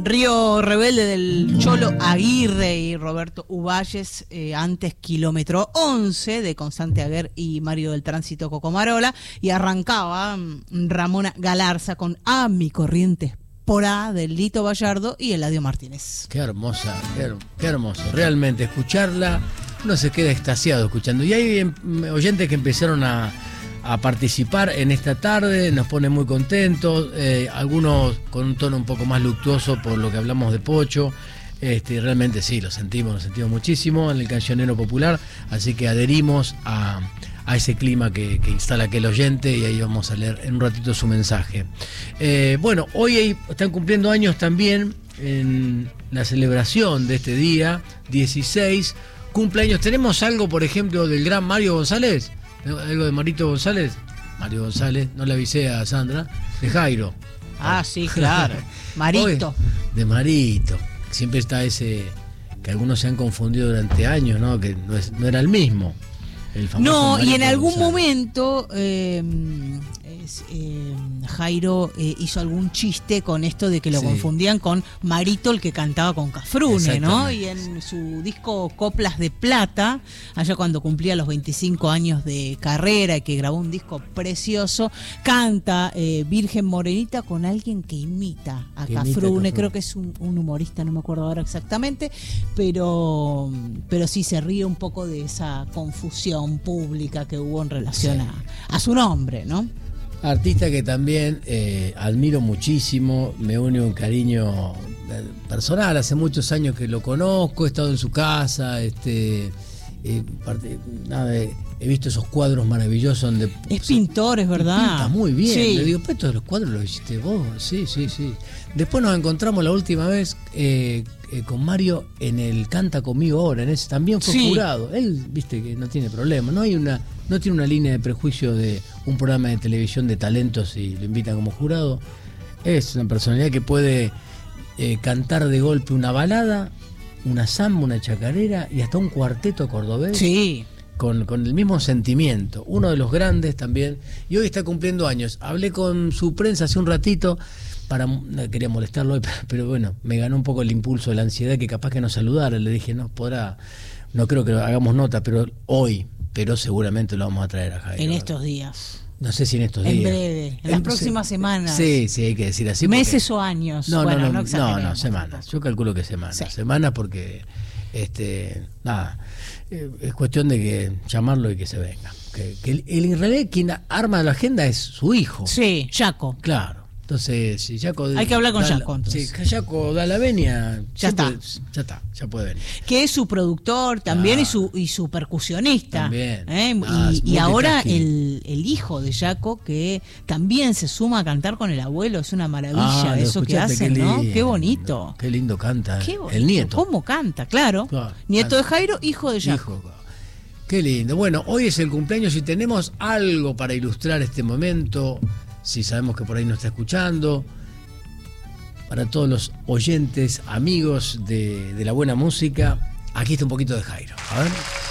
Río Rebelde del Cholo Aguirre y Roberto Uballes, antes Kilómetro 11 de Constante Aguer y Mario del Tránsito Cocomarola, y arrancaba Ramona Galarza con A mi corriente porá del Lito Bayardo y Eladio Martínez. Qué hermosa, qué hermoso, realmente escucharla, uno se queda extasiado escuchando. Y hay oyentes que empezaron a participar en esta tarde, nos pone muy contentos, algunos con un tono un poco más luctuoso por lo que hablamos de Pocho. Realmente sí, lo sentimos muchísimo en el cancionero popular, así que adherimos a ese clima que instala aquel oyente, y ahí vamos a leer en un ratito su mensaje. Bueno, hoy están cumpliendo años también en la celebración de este día, 16 cumpleaños. ¿Tenemos algo, por ejemplo, del gran Mario González? ¿Algo de Marito González? Mario González, no le avisé a Sandra. De Jairo. Ah, sí, claro. Marito. Hoy, de Marito. Siempre está ese que algunos se han confundido durante años, ¿no? Que no era el mismo. El famoso no, Marito y en algún González. momento Jairo hizo algún chiste con esto de que lo confundían con Marito, el que cantaba con Cafrune, ¿no? Y en su disco Coplas de Plata, allá cuando cumplía los 25 años de carrera y que grabó un disco precioso, canta Virgen Morenita con alguien que imita a Cafrune. Creo que es un humorista, no me acuerdo ahora exactamente, pero sí se ríe un poco de esa confusión pública que hubo en relación a su nombre, ¿no? Artista que también admiro muchísimo, me une un cariño personal, hace muchos años que lo conozco, he estado en su casa, he visto esos cuadros maravillosos donde... Es pintor, es verdad. Pinta muy bien. Sí. Le digo, pero todos los cuadros los hiciste vos. Sí. Después nos encontramos la última vez con Mario en el Canta Conmigo Ahora, en ese también fue jurado. Él, viste, que no tiene problema, no tiene una línea de prejuicio de un programa de televisión de talentos y lo invitan como jurado. Es una personalidad que puede cantar de golpe una balada, una samba, una chacarera y hasta un cuarteto cordobés. Sí. Con el mismo sentimiento, uno de los grandes también, y hoy está cumpliendo años. Hablé con su prensa hace un ratito, no quería molestarlo hoy, pero bueno, me ganó un poco el impulso de la ansiedad, que capaz que nos saludara. Le dije, no creo que hagamos nota, pero seguramente lo vamos a traer a Jairo. En estos días. No sé si en estos días. En breve, en las próximas semanas. Sí, hay que decir así. Meses o años. No, semanas. Yo calculo que semanas. Sí. Semanas porque, es cuestión de que llamarlo y que se venga. Que en realidad quien arma la agenda es su hijo. Sí, Jaco. Claro. Entonces, si Jaco... Hay que hablar con Jaco, entonces. Si Jaco da la venia, ya puede venir. Que es su productor también y su percusionista. También. Y ahora el hijo de Jaco, que también se suma a cantar con el abuelo. Es una maravilla eso que hacen, ¿no? Qué bonito. Qué lindo canta. Qué bonito. El nieto. ¿Cómo canta? Claro. Nieto de Jairo, hijo de Jaco. Qué lindo. Bueno, hoy es el cumpleaños y tenemos algo para ilustrar este momento. Si sabemos que por ahí nos está escuchando, para todos los oyentes, amigos de la buena música, aquí está un poquito de Jairo. A ver.